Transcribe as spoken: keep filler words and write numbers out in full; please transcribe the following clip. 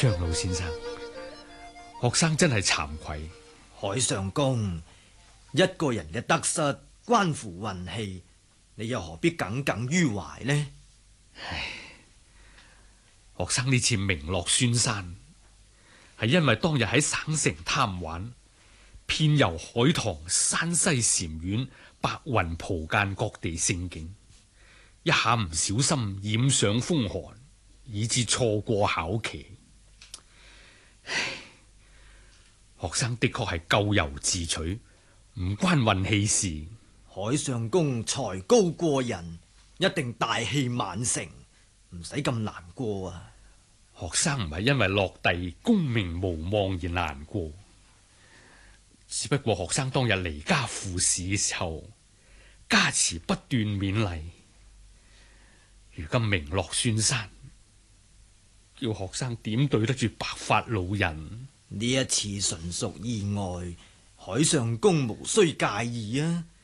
張老先生，學生真係慚愧。 海上公，一個人嘅得失關乎運氣，你又何必耿耿於懷呢？ 唉，學生呢次名落孫山，係因為當日喺省城貪玩，遍遊海棠、山西禪院、白雲蒲澗各地勝景，一下唔小心染上風寒，以致錯過考期。唉，學生的確係咎由自取，唔關運氣事。 海上公才高過人，一定大器晚成，唔使咁難過啊！ 學生唔係因為落第功名無望而難過，只不過學生當日離家赴試嘅時候，家慈不斷勉勵，如今名落孫山，叫學生點對得住白髮老人？ 呢一次純屬意外，海上公無需介意啊！